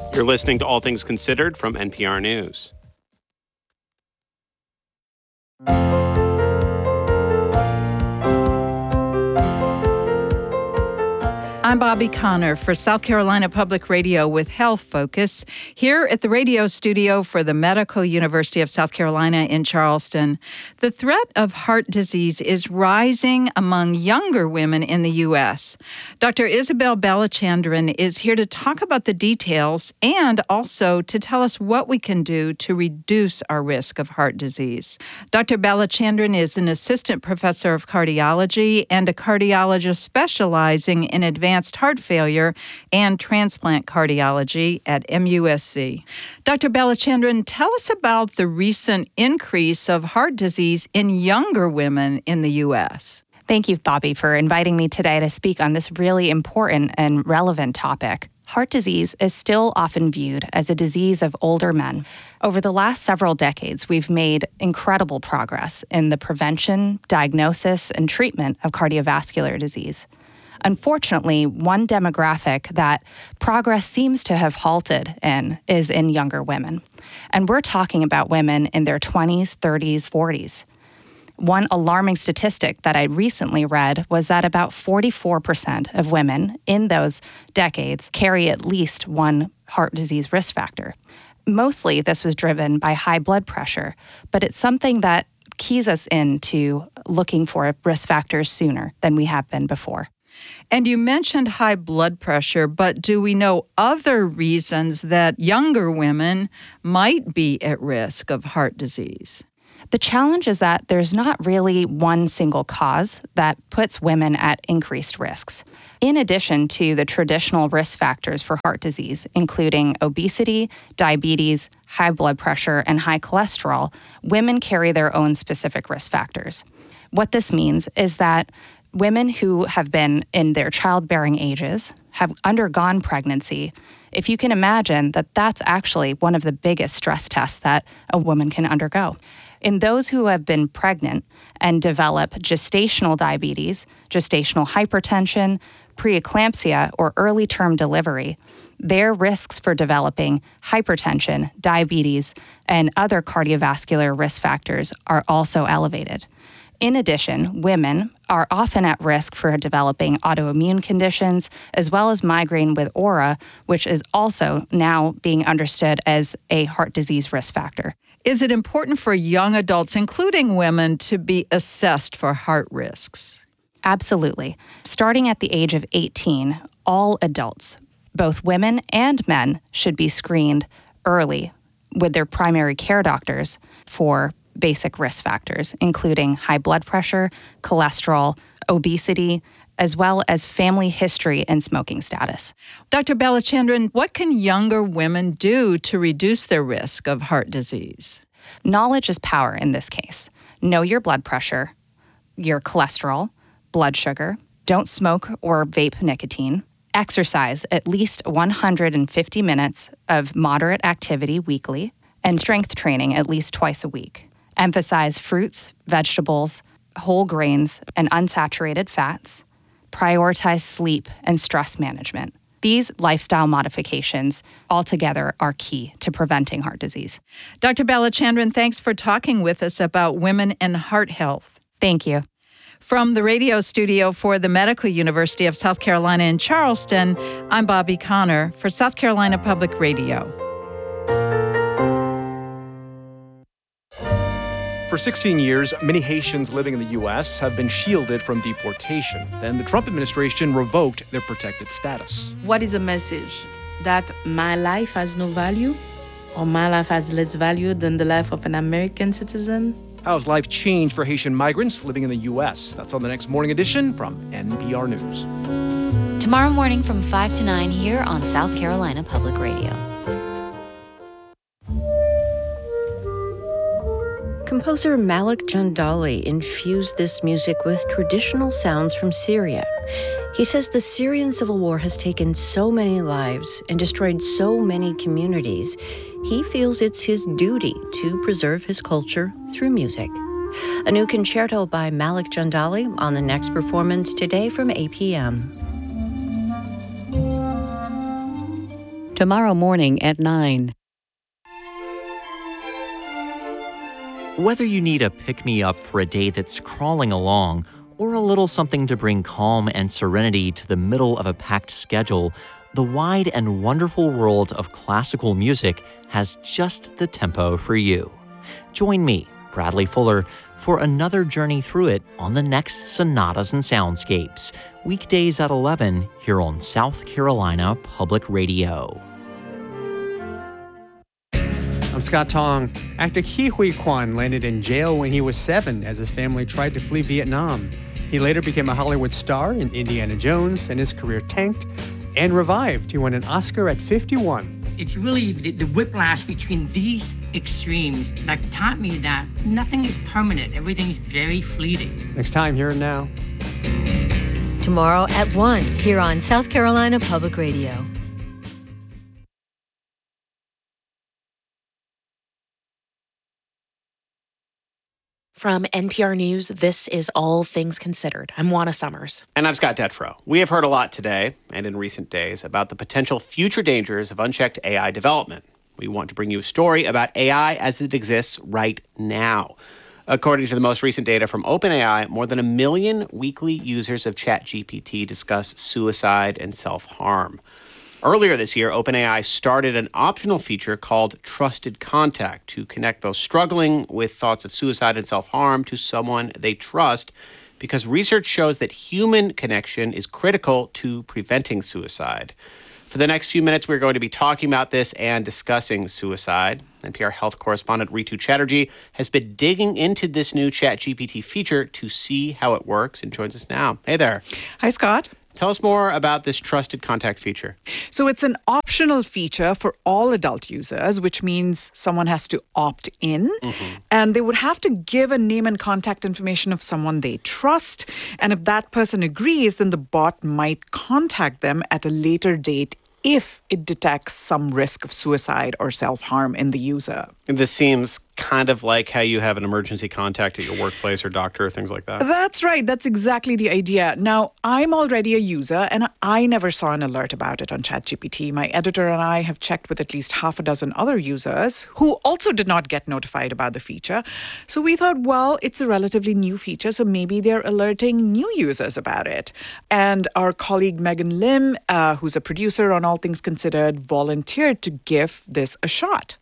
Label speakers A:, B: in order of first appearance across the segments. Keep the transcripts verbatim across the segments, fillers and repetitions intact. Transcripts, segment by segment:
A: You're listening to All Things Considered from N P R News.
B: I'm Bobby Connor for South Carolina Public Radio with Health Focus here at the radio studio for the Medical University of South Carolina in Charleston. The threat of heart disease is rising among younger women in the U S. Doctor Isabel Balachandran is here to talk about the details and also to tell us what we can do to reduce our risk of heart disease. Doctor Balachandran is an assistant professor of cardiology and a cardiologist specializing in advanced heart failure and transplant cardiology at M U S C. Doctor Balachandran, tell us about the recent increase of heart disease in younger women in the U S.
C: Thank you, Bobby, for inviting me today to speak on this really important and relevant topic. Heart disease is still often viewed as a disease of older men. Over the last several decades, we've made incredible progress in the prevention, diagnosis, and treatment of cardiovascular disease. Unfortunately, one demographic that progress seems to have halted in is in younger women. And we're talking about women in their twenties, thirties, forties. One alarming statistic that I recently read was that about forty-four percent of women in those decades carry at least one heart disease risk factor. Mostly this was driven by high blood pressure, but it's something that keys us into looking for risk factors sooner than we have been before.
B: And you mentioned high blood pressure, but do we know other reasons that younger women might be at risk of heart disease?
C: The challenge is that there's not really one single cause that puts women at increased risks. In addition to the traditional risk factors for heart disease, including obesity, diabetes, high blood pressure, and high cholesterol, women carry their own specific risk factors. What this means is that women who have been in their childbearing ages, have undergone pregnancy, if you can imagine that that's actually one of the biggest stress tests that a woman can undergo. In those who have been pregnant and develop gestational diabetes, gestational hypertension, preeclampsia, or early term delivery, their risks for developing hypertension, diabetes, and other cardiovascular risk factors are also elevated. In addition, women are often at risk for developing autoimmune conditions, as well as migraine with aura, which is also now being understood as a heart disease risk factor.
B: Is it important for young adults, including women, to be assessed for heart risks?
C: Absolutely. Starting at the age of eighteen, all adults, both women and men, should be screened early with their primary care doctors for basic risk factors, including high blood pressure, cholesterol, obesity, as well as family history and smoking status.
B: Doctor Balachandran, what can younger women do to reduce their risk of heart disease?
C: Knowledge is power in this case. Know your blood pressure, your cholesterol, blood sugar, don't smoke or vape nicotine, exercise at least one hundred fifty minutes of moderate activity weekly, and strength training at least twice a week. Emphasize fruits, vegetables, whole grains, and unsaturated fats. Prioritize sleep and stress management. These lifestyle modifications altogether are key to preventing heart disease.
B: Doctor Balachandran, thanks for talking with us about women and heart health.
C: Thank you.
B: From the radio studio for the Medical University of South Carolina in Charleston, I'm Bobby Connor for South Carolina Public Radio.
D: For sixteen years, many Haitians living in the U S have been shielded from deportation. Then the Trump administration revoked their protected status.
E: What is a message? That my life has no value? Or my life has less value than the life of an American citizen?
D: How has life changed for Haitian migrants living in the U S? That's on the next morning edition from N P R News.
F: Tomorrow morning from five to nine here on South Carolina Public Radio.
G: Composer Malik Jandali infused this music with traditional sounds from Syria. He says the Syrian civil war has taken so many lives and destroyed so many communities. He feels it's his duty to preserve his culture through music. A new concerto by Malik Jandali on the next performance today from eight p.m.
H: tomorrow morning at nine.
I: Whether you need a pick-me-up for a day that's crawling along, or a little something to bring calm and serenity to the middle of a packed schedule, the wide and wonderful world of classical music has just the tempo for you. Join me, Bradley Fuller, for another journey through it on the next Sonatas and Soundscapes, weekdays at eleven here on South Carolina Public Radio.
J: I'm Scott Tong. Actor Ke Huy Quan landed in jail when he was seven as his family tried to flee Vietnam. He later became a Hollywood star in Indiana Jones, and his career tanked and revived. He won an Oscar at fifty-one.
K: It's really the, the whiplash between these extremes that taught me that nothing is permanent. Everything's very fleeting.
J: Next time, Here and Now.
L: Tomorrow at one, here on South Carolina Public Radio.
M: From N P R News, this is All Things Considered. I'm Juana Summers.
A: And I'm Scott Detrow. We have heard a lot today and in recent days about the potential future dangers of unchecked A I development. We want to bring you a story about A I as it exists right now. According to the most recent data from OpenAI, more than a million weekly users of ChatGPT discuss suicide and self-harm. Earlier this year, OpenAI started an optional feature called Trusted Contact to connect those struggling with thoughts of suicide and self-harm to someone they trust, because research shows that human connection is critical to preventing suicide. For the next few minutes, we're going to be talking about this and discussing suicide. N P R health correspondent Ritu Chatterjee has been digging into this new ChatGPT feature to see how it works and joins us now. Hey there.
N: Hi, Scott.
A: Tell us more about this Trusted Contact feature.
N: So it's an optional feature for all adult users, which means someone has to opt in. Mm-hmm. And they would have to give a name and contact information of someone they trust. And if that person agrees, then the bot might contact them at a later date if it detects some risk of suicide or self-harm in the user.
A: And this seems kind of like how you have an emergency contact at your workplace or doctor or things like that.
N: That's right. That's exactly the idea. Now, I'm already a user, and I never saw an alert about it on ChatGPT. My editor and I have checked with at least half a dozen other users who also did not get notified about the feature. So we thought, well, it's a relatively new feature, so maybe they're alerting new users about it. And our colleague Megan Lim, uh, who's a producer on All Things Considered, volunteered to give this a shot.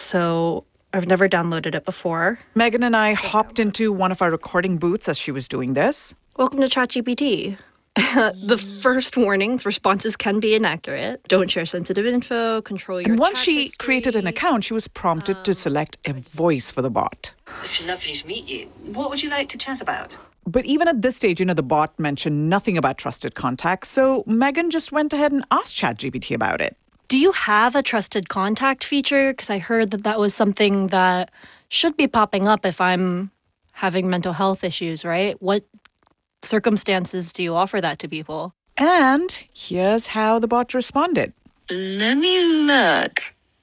O: So I've never downloaded it before.
N: Megan and I hopped into one of our recording booths as she was doing this.
O: Welcome to ChatGPT. The first warnings, responses can be inaccurate. Don't share sensitive info, control your
N: And once
O: chat
N: she
O: history.
N: created an account, she was prompted um, to select a voice for the bot.
P: It's lovely to meet you. What would you like to chat about?
N: But even at this stage, you know, the bot mentioned nothing about Trusted Contact, so Megan just went ahead and asked ChatGPT about it.
O: Do you have a Trusted Contact feature? Because I heard that that was something that should be popping up if I'm having mental health issues, right? What circumstances do you offer that to people?
N: And here's how the bot responded.
P: Let me look.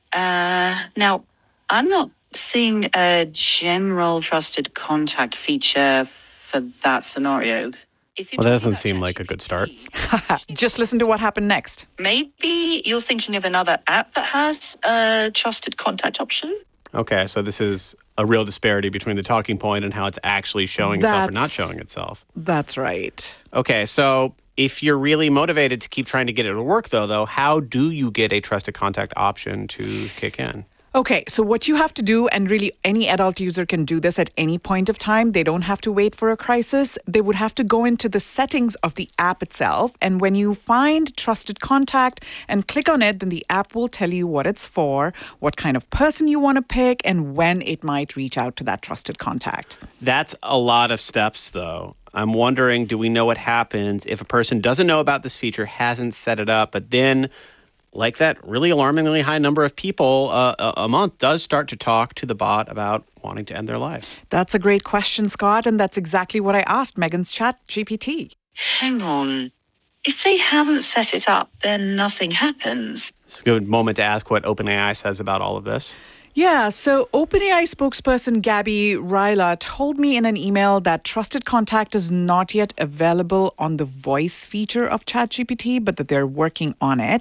P: Uh, now, I'm not seeing a general Trusted Contact feature for that scenario.
A: Well, that doesn't seem like a good start.
N: Just listen to what happened next.
P: Maybe you're thinking of another app that has a Trusted Contact option?
A: Okay, so this is a real disparity between the talking point and how it's actually showing
N: That's,
A: itself or not showing itself.
N: That's right.
A: Okay, so if you're really motivated to keep trying to get it to work, though, though, how do you get a Trusted Contact option to kick in?
N: Okay, so what you have to do, and really any adult user can do this at any point of time, they don't have to wait for a crisis. They would have to go into the settings of the app itself. And when you find Trusted Contact and click on it, then the app will tell you what it's for, what kind of person you want to pick, and when it might reach out to that Trusted Contact.
A: That's a lot of steps, though. I'm wondering, do we know what happens if a person doesn't know about this feature, hasn't set it up, but then, like that really alarmingly high number of people uh, a, a month, does start to talk to the bot about wanting to end their life?
N: That's a great question, Scott, and that's exactly what I asked Megan's ChatGPT.
P: Hang on. If they haven't set it up, then nothing happens.
A: It's a good moment to ask what OpenAI says about all of this.
N: Yeah, so OpenAI spokesperson Gabby Ryla told me in an email that Trusted Contact is not yet available on the voice feature of ChatGPT, but that they're working on it.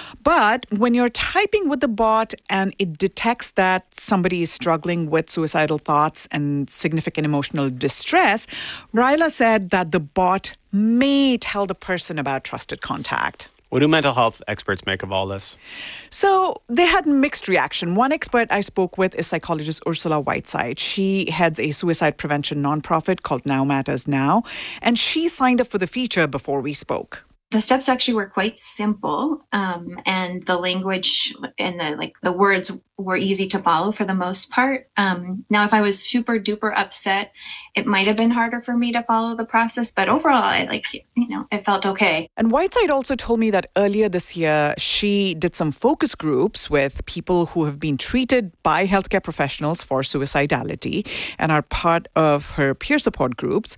N: But when you're typing with the bot and it detects that somebody is struggling with suicidal thoughts and significant emotional distress, Ryla said that the bot may tell the person about Trusted Contact.
A: What do mental health experts make of all this?
N: So they had mixed reaction. One expert I spoke with is psychologist Ursula Whiteside. She heads a suicide prevention nonprofit called Now Matters Now, and she signed up for the feature before we spoke.
Q: The steps actually were quite simple, um, and the language and the like the words were easy to follow for the most part. Um, now, if I was super duper upset, it might have been harder for me to follow the process. But overall, I like you know it felt okay.
N: And Whiteside also told me that earlier this year she did some focus groups with people who have been treated by healthcare professionals for suicidality and are part of her peer support groups,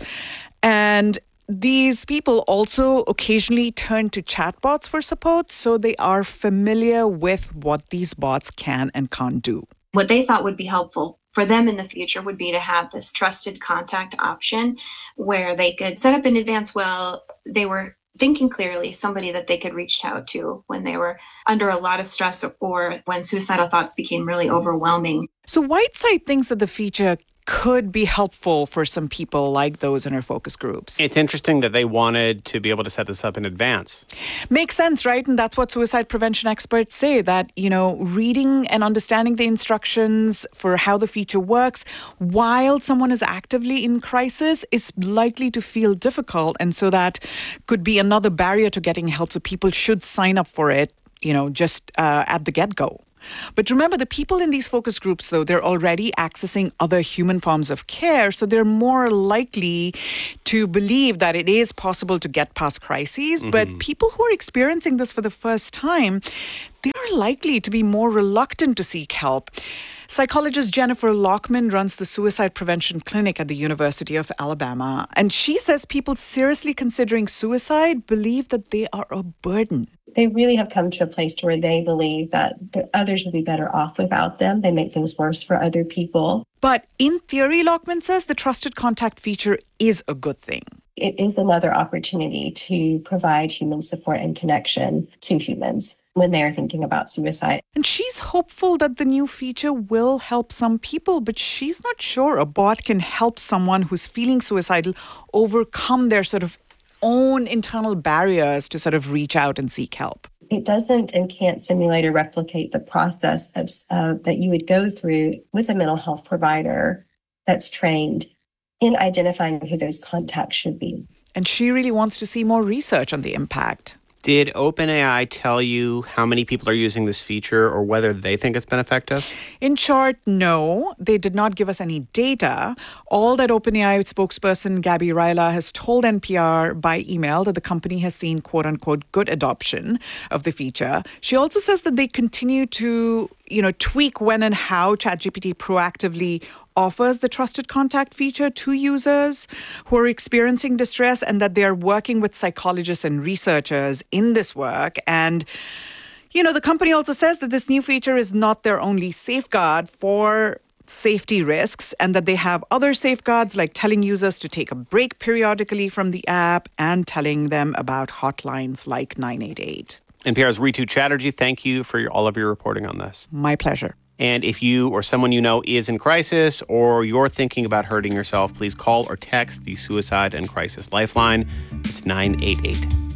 N: and these people also occasionally turn to chatbots for support, so they are familiar with what these bots can and can't do.
Q: What they thought would be helpful for them in the future would be to have this trusted contact option where they could set up in advance while they were thinking clearly, somebody that they could reach out to when they were under a lot of stress or when suicidal thoughts became really overwhelming.
N: So Whiteside thinks that the feature could be helpful for some people like those in our focus groups.
A: It's interesting that they wanted to be able to set this up in advance.
N: Makes sense, right? And that's what suicide prevention experts say, that, you know, reading and understanding the instructions for how the feature works while someone is actively in crisis is likely to feel difficult. And so that could be another barrier to getting help. So people should sign up for it, you know, just uh, at the get-go. But remember, the people in these focus groups, though, they're already accessing other human forms of care, so they're more likely to believe that it is possible to get past crises. Mm-hmm. But people who are experiencing this for the first time, they are likely to be more reluctant to seek help. Psychologist Jennifer Lockman runs the Suicide Prevention Clinic at the University of Alabama, and she says people seriously considering suicide believe that they are a burden.
R: They really have come to a place to where they believe that the others would be better off without them. They make things worse for other people.
N: But in theory, Lockman says the Trusted Contact feature is a good thing.
R: It is another opportunity to provide human support and connection to humans when they are thinking about suicide.
N: And she's hopeful that the new feature will help some people, but she's not sure a bot can help someone who's feeling suicidal overcome their sort of own internal barriers to sort of reach out and seek help.
R: It doesn't and can't simulate or replicate the process of, uh, that you would go through with a mental health provider that's trained in identifying who those contacts should be.
N: And she really wants to see more research on the impact.
A: Did OpenAI tell you how many people are using this feature or whether they think it's been effective?
N: In short, no. They did not give us any data. All that OpenAI spokesperson Gabby Ryla has told N P R by email that the company has seen quote-unquote good adoption of the feature. She also says that they continue to, you know, tweak when and how ChatGPT proactively offers the Trusted Contact feature to users who are experiencing distress, and that they are working with psychologists and researchers in this work. And, you know, the company also says that this new feature is not their only safeguard for safety risks, and that they have other safeguards like telling users to take a break periodically from the app and telling them about hotlines like nine eight eight.
A: N P R's Ritu Chatterjee, thank you for your, all of your reporting on this.
N: My pleasure.
A: And if you or someone you know is in crisis or you're thinking about hurting yourself, please call or text the Suicide and Crisis Lifeline. It's nine eight eight.